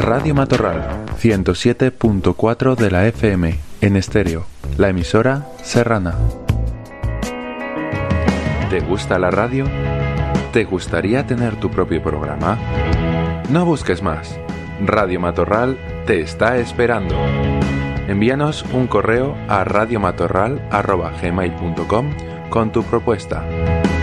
Radio Matorral, 107.4 de la FM, en estéreo, la emisora serrana. ¿Te gusta la radio? ¿Te gustaría tener tu propio programa? No busques más. Radio Matorral te está esperando. Envíanos un correo a radiomatorral@gmail.com con tu propuesta.